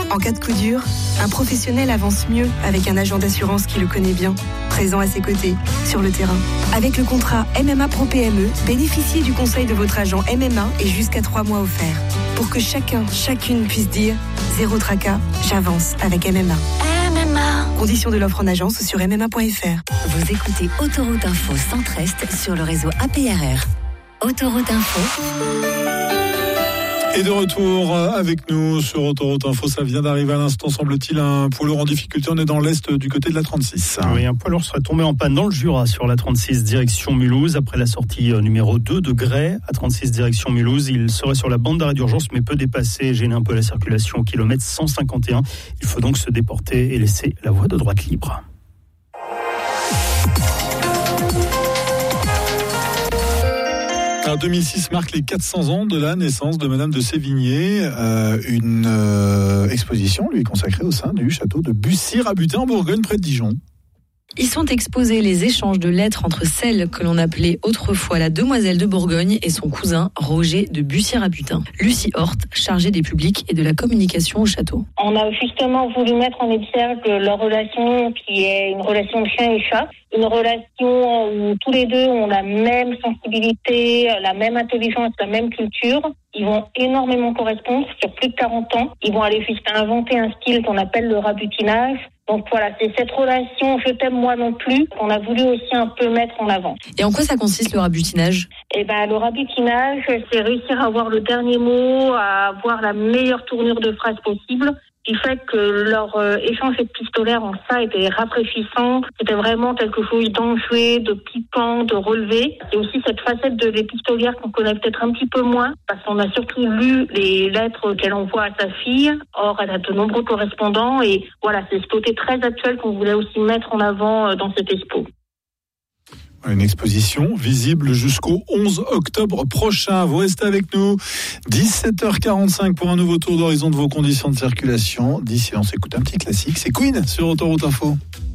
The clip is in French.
En cas de coup dur, un professionnel avance mieux avec un agent d'assurance qui le connaît bien, présent à ses côtés, sur le terrain. Avec le contrat MMA Pro PME, bénéficiez du conseil de votre agent MMA et jusqu'à 3 mois offerts. Pour que chacune puisse dire « Zéro tracas, j'avance avec MMA ». MMA. Conditions de l'offre en agence sur MMA.fr. Vous écoutez Autoroute Info Centre-Est sur le réseau APRR. Autoroute Info. Et de retour avec nous sur Autoroute Info, ça vient d'arriver à l'instant, semble-t-il, un poids lourd en difficulté. On est dans l'est du côté de la 36. Oui, un poids lourd serait tombé en panne dans le Jura sur la 36 direction Mulhouse. Après la sortie numéro 2 de Grès, à 36 direction Mulhouse, il serait sur la bande d'arrêt d'urgence mais peut dépasser et gêner un peu la circulation au kilomètre 151. Il faut donc se déporter et laisser la voie de droite libre. En 2006 marque les 400 ans de la naissance de Madame de Sévigné. Une exposition lui est consacrée au sein du château de Bussy-Rabutin en Bourgogne, près de Dijon. Y sont exposés les échanges de lettres entre celle que l'on appelait autrefois la demoiselle de Bourgogne et son cousin Roger de Bussy-Rabutin. Lucie Hort, chargée des publics et de la communication au château. On a justement voulu mettre en exergue leur relation qui est une relation de chien et chat. Une relation où tous les deux ont la même sensibilité, la même intelligence, la même culture. Ils vont énormément correspondre sur plus de 40 ans. Ils vont aller jusqu'à inventer un style qu'on appelle le rabutinage. Donc voilà, c'est cette relation « je t'aime moi non plus » qu'on a voulu aussi un peu mettre en avant. Et en quoi ça consiste le rabutinage ? Le rabutinage, c'est réussir à avoir le dernier mot, à avoir la meilleure tournure de phrase possible. Ce qui fait que leur échange épistolaire en ça était rafraîchissant. C'était vraiment quelque chose d'enjoué, de piquant, de relevé. Et aussi cette facette de l'épistolière qu'on connaît peut-être un petit peu moins, parce qu'on a surtout lu les lettres qu'elle envoie à sa fille. Or, elle a de nombreux correspondants. Et voilà, c'est ce côté très actuel qu'on voulait aussi mettre en avant dans cette expo. Une exposition visible jusqu'au 11 octobre prochain. Vous restez avec nous. 17h45 pour un nouveau tour d'horizon de vos conditions de circulation. D'ici là, on s'écoute un petit classique. C'est Queen sur Autoroute Info.